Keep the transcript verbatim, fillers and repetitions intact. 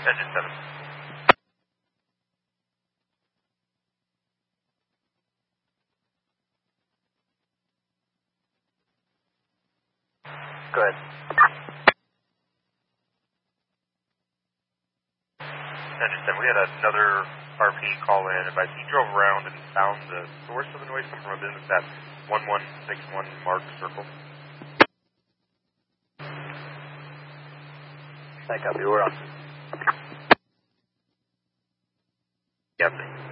Engine seven. Go ahead. Engine seven, we had another R P call in. Advice he drove around and found the source of the noise coming from a business at one one six one Mark Circle. I copy, we're on. Yep.